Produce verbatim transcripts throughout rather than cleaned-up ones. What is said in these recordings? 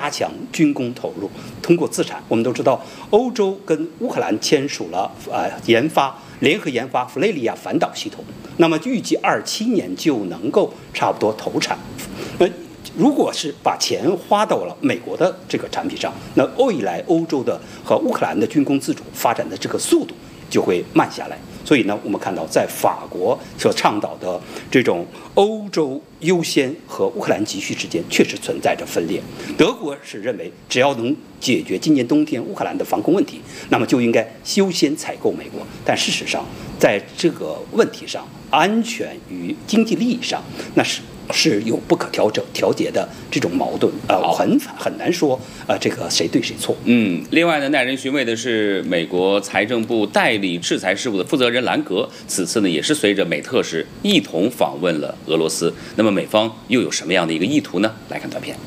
强军工投入，通过自产。我们都知道，欧洲跟乌克兰签署了呃研发联合研发弗雷利亚反导系统，那么预计二七年就能够差不多投产。那如果是把钱花到了美国的这个产品上，那未来欧洲的和乌克兰的军工自主发展的这个速度就会慢下来。所以呢，我们看到在法国所倡导的这种欧洲优先和乌克兰急需之间，确实存在着分裂。德国是认为，只要能解决今年冬天乌克兰的防空问题，那么就应该优先采购美国。但事实上，在这个问题上，安全与经济利益上，那是。是有不可调整调节的这种矛盾，呃，很很难说，呃，这个谁对谁错。 嗯，另外呢，耐人寻味的是，美国财政部代理制裁事务的负责人兰格，此次呢也是随着美特使一同访问了俄罗斯。那么美方又有什么样的一个意图呢？来看短片。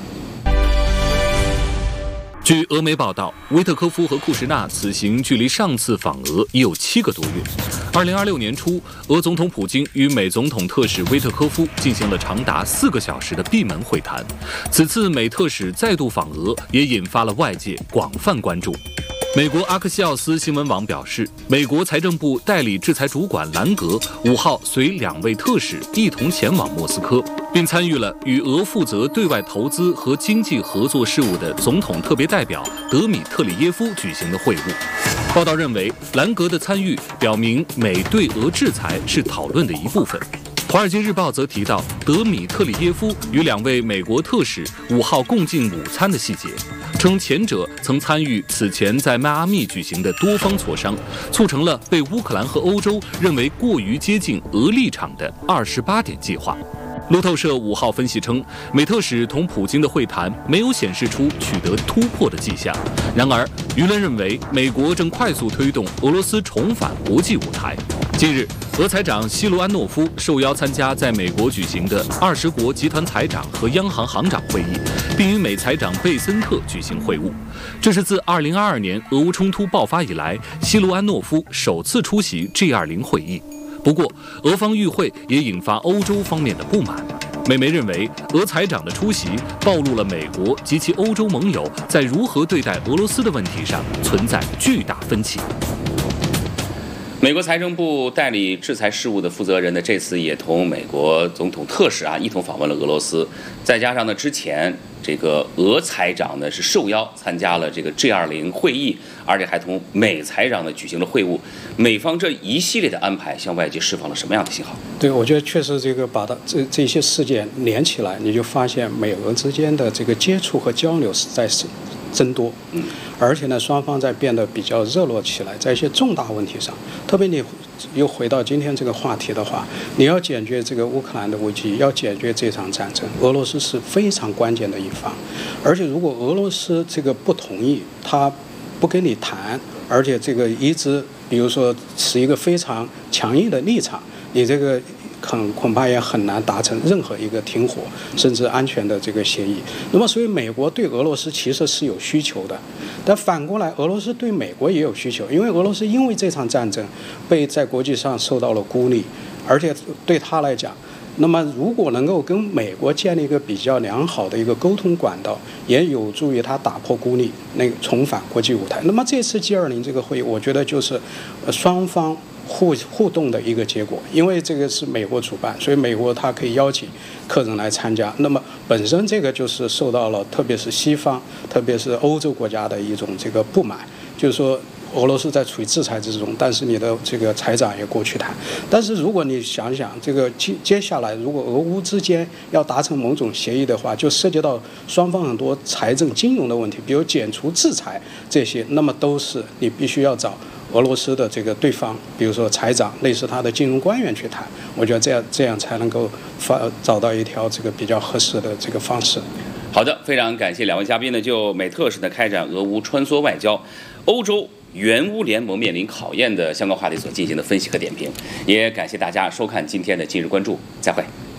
据俄媒报道，维特科夫和库什纳此行距离上次访俄已有七个多月。二零二六年初，俄总统普京与美总统特使维特科夫进行了长达四个小时的闭门会谈。此次美特使再度访俄，也引发了外界广泛关注。美国阿克西奥斯新闻网表示，美国财政部代理制裁主管兰格五号随两位特使一同前往莫斯科，并参与了与俄负责对外投资和经济合作事务的总统特别代表德米特里耶夫举行的会晤。报道认为，兰格的参与表明美对俄制裁是讨论的一部分。《华尔街日报》则提到，德米特里耶夫与两位美国特使五号共进午餐的细节，称前者曾参与此前在迈阿密举行的多方磋商，促成了被乌克兰和欧洲认为过于接近俄立场的二十八点计划。路透社五号分析称，美特使同普京的会谈没有显示出取得突破的迹象。然而，舆论认为美国正快速推动俄罗斯重返国际舞台。近日，俄财长西卢安诺夫受邀参加在美国举行的二十国集团财长和央行行长会议，并与美财长贝森特举行会晤。这是自二零二二年俄乌冲突爆发以来，西卢安诺夫首次出席 G 二十 会议。不过，俄方与会也引发欧洲方面的不满。美媒认为，俄财长的出席暴露了美国及其欧洲盟友在如何对待俄罗斯的问题上存在巨大分歧。 美国财政部代理制裁事务的负责人呢，这次也同美国总统特使啊一同访问了俄罗斯，再加上呢之前这个俄财长呢是受邀参加了这个 G 二十 会议，而且还同美财长呢举行了会晤。美方这一系列的安排向外界释放了什么样的信号？ 对，我觉得确实这个把它这这些事件连起来，你就发现美俄之间的这个接触和交流实在是增多，嗯，而且呢，双方在变得比较热络起来，在一些重大问题上，特别你又回到今天这个话题的话，你要解决这个乌克兰的危机，要解决这场战争，俄罗斯是非常关键的一方，而且如果俄罗斯这个不同意，他不跟你谈，而且这个一直比如说持一个非常强硬的立场，你这个恐恐怕也很难达成任何一个停火甚至安全的这个协议。那么，所以美国对俄罗斯其实是有需求的，但反过来，俄罗斯对美国也有需求，因为俄罗斯因为这场战争被在国际上受到了孤立，而且对他来讲，那么如果能够跟美国建立一个比较良好的一个沟通管道，也有助于他打破孤立，那个重返国际舞台。那么这次 G 二十 这个会议，我觉得就是双方互互动的一个结果，因为这个是美国主办，所以美国它可以邀请客人来参加。那么本身这个就是受到了特别是西方，特别是欧洲国家的一种这个不满，就是说俄罗斯在处于制裁之中，但是你的这个财长也过去谈。但是如果你想想，这个接接下来如果俄乌之间要达成某种协议的话，就涉及到双方很多财政金融的问题，比如减除制裁这些，那么都是你必须要找俄罗斯的这个对方，比如说财长，类似他的金融官员去谈，我觉得这样这样才能够发找到一条这个比较合适的这个方式。 好的，非常感谢两位嘉宾呢，就美特使的开展俄乌穿梭外交、欧洲援乌联盟面临考验的相关话题所进行的分析和点评，也感谢大家收看今天的今日关注，再会。